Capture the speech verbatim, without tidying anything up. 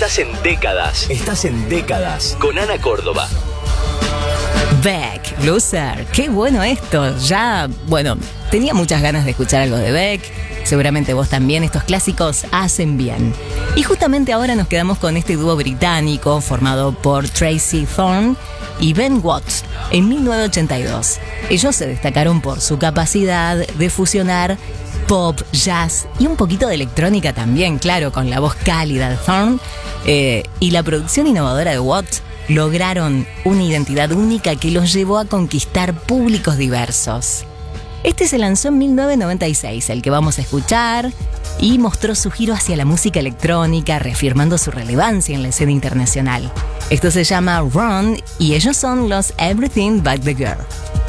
Estás en Décadas. Estás en Décadas. Con Ana Córdoba. Beck, Loser, qué bueno esto. Ya, bueno, tenía muchas ganas de escuchar algo de Beck. Seguramente vos también. Estos clásicos hacen bien. Y justamente ahora nos quedamos con este dúo británico formado por Tracy Thorn y Ben Watts en mil novecientos ochenta y dos. Ellos se destacaron por su capacidad de fusionar pop, jazz y un poquito de electrónica también, claro, con la voz cálida de Thorn eh, y la producción innovadora de Watts. Lograron una identidad única que los llevó a conquistar públicos diversos. Este se lanzó en mil novecientos noventa y seis, el que vamos a escuchar, y mostró su giro hacia la música electrónica, reafirmando su relevancia en la escena internacional. Esto se llama Run y ellos son los Everything But The Girl.